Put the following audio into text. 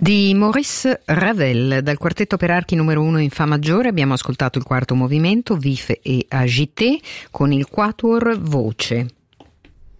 Di Maurice Ravel, dal quartetto per archi numero 1 in Fa maggiore abbiamo ascoltato il quarto movimento, Vif et Agité, con il quatuor voce.